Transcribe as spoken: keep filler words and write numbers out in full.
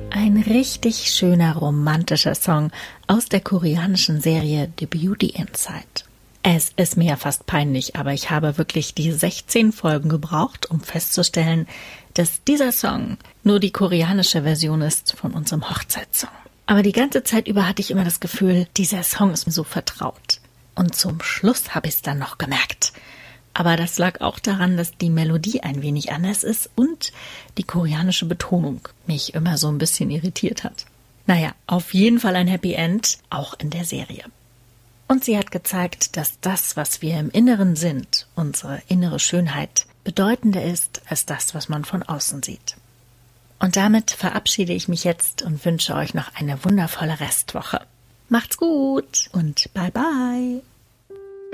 Ein richtig schöner romantischer Song aus der koreanischen Serie The Beauty Inside. Es ist mir ja fast peinlich, aber ich habe wirklich die sechzehn Folgen gebraucht, um festzustellen, dass dieser Song nur die koreanische Version ist von unserem Hochzeitssong. Aber die ganze Zeit über hatte ich immer das Gefühl, dieser Song ist mir so vertraut. Und zum Schluss habe ich es dann noch gemerkt. Aber das lag auch daran, dass die Melodie ein wenig anders ist und die koreanische Betonung mich immer so ein bisschen irritiert hat. Naja, auf jeden Fall ein Happy End, auch in der Serie. Und sie hat gezeigt, dass das, was wir im Inneren sind, unsere innere Schönheit, bedeutender ist als das, was man von außen sieht. Und damit verabschiede ich mich jetzt und wünsche euch noch eine wundervolle Restwoche. Macht's gut und bye bye!